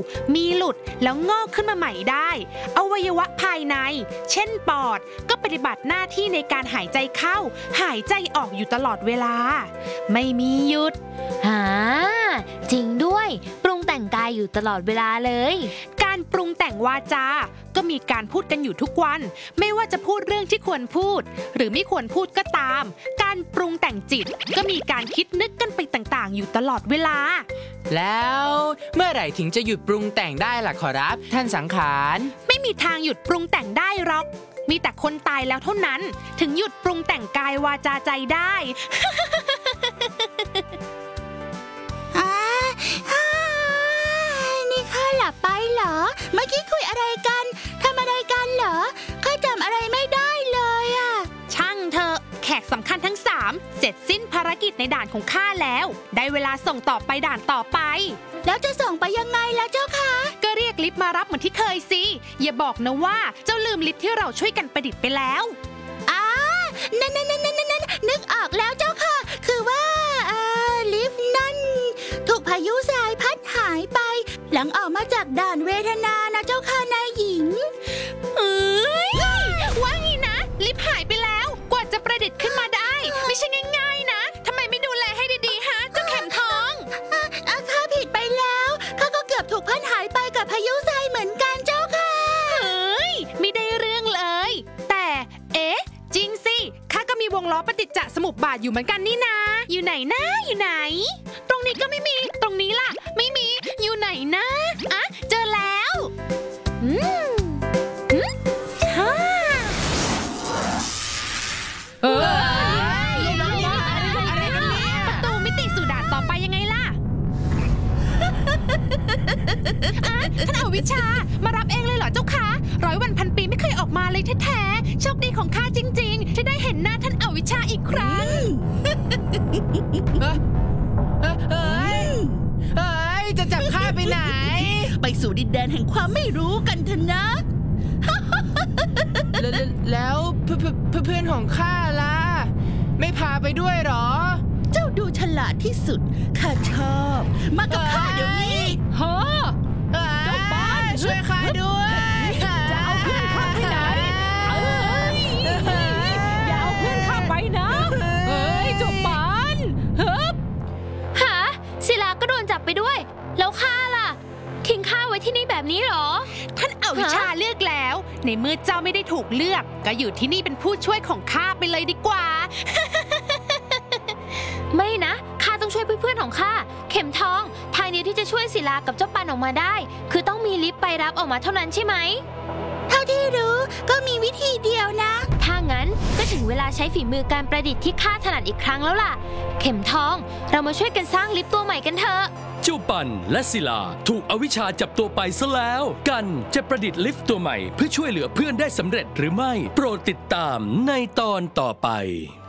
มีหลุดแล้วงอกขึ้นมาใหม่ได้อวัยวะภายในเช่นปอดก็ปฏิบัติหน้าที่ในการหายใจเข้าหายใจออกอยู่ตลอดเวลาไม่มีหยุดจริงด้วยปรุงแต่งกายอยู่ตลอดเวลาเลยการปรุงแต่งวาจาก็มีการพูดกันอยู่ทุกวันไม่ว่าจะพูดเรื่องที่ควรพูดหรือไม่ควรพูดก็ตามการปรุงแต่งจิตก็มีการคิดนึกกันไปต่างๆอยู่ตลอดเวลาแล้วเมื่อไหร่ถึงจะหยุดปรุงแต่งได้ล่ะขอรับท่านสังขารไม่มีทางหยุดปรุงแต่งได้หรอกมีแต่คนตายแล้วเท่านั้นถึงหยุดปรุงแต่งกายวาจาใจได้นี่ข้าหลับไปเหรอเมื่อกี้คุยอะไรกันทำอะไรกันเหรอข้าจำอะไรไม่ได้เลยอะช่างเถอะแขกสำคัญทั้ง3เสร็จสิ้นภารกิจในด่านของข้าแล้วได้เวลาส่งต่อไปด่านต่อไปแล้วจะส่งไปยังไงล่ะเจ้าคะก็เรียกลิฟต์มารับเหมือนที่เคยสิอย่าบอกนะว่าเจ้าลืมลิฟต์ที่เราช่วยกันประดิษฐ์ไปแล้วนั่นนึกออกแล้วเจ้าค่ะคือว่าลิฟต์นั่นถูกพายุทรายพัดหายไปหลังออกมาจากด่านเวทนานะเจ้าค่ะนายหญิงว่าไงนะลิฟต์หายไปแล้วกว่าจะประดิษฐ์ขึ้นมาได้ไม่ใช่ง่ายๆนะทำไมไม่ดูแลให้ดีๆฮะเจ้าเข็มทองข้าผิดไปแล้วข้าก็เกือบถูกพัดหายไปกับพายุทรายเหมือนกันเจ้าค่ะไม่ได้เรื่องเลยแต่จริงสิข้าก็มีวงล้อปฏิจจสมุปบาทอยู่เหมือนกันนี่นะอยู่ไหนนะอยู่ไหนตรงนี้ก็ไม่มีตรงนี้ล่ะไม่มีอยู่ไหนนะเจอแล้วประตูมิติสู่ด่านต่อไปยังไงล่ะท่านอวิชชามารับเองเลยเหรอเจ้าคะ100 วันพันปีไม่เคยออกมาเลยแท้ๆโชคดีของข้าจริงๆที่ได้เห็นหน้าท่านอวิชชาอีกครั้งจะจับข้าไปไหนไปสู่ดินแดนแห่งความไม่รู้กันเถอะนะแล้วเพื่อนของข้าล่ะไม่พาไปด้วยหรอเจ้าดูฉลาดที่สุดข้าชอบมากับข้าเดี๋ยวนี้เจ้าบ้านช่วยข้าด้วยจะเอาเพื่อนข้าไปไหนอย่าเอาเพื่อนข้าไปนะเจ้าบ้านศิลาก็โดนจับไปด้วยแล้วข้าล่ะทิ้งข้าไว้ที่นี่แบบนี้หรอท่านอวิชชาเลือกแล้วในเมื่อเจ้าไม่ได้ถูกเลือกก็อยู่ที่นี่เป็นผู้ช่วยของข้าไปเลยดีกว่าไม่นะข้าต้องช่วยเพื่อนๆของข้าเข็มทองทางเดียวที่จะช่วยศิลากับเจ้าปันออกมาได้คือต้องมีลิฟต์ไปรับออกมาเท่านั้นใช่ไหมเท่าที่รู้ก็มีวิธีเดียวนะถ้างั้นก็ถึงเวลาใช้ฝีมือการประดิษฐ์ที่ข้าถนัดอีกครั้งแล้วล่ะเข็มทองเรามาช่วยกันสร้างลิฟต์ตัวใหม่กันเถอะเจ้าปันและศิลาถูกอวิชชาจับตัวไปซะแล้วกันจะประดิษฐ์ลิฟต์ตัวใหม่เพื่อช่วยเหลือเพื่อนได้สำเร็จหรือไม่โปรดติดตามในตอนต่อไป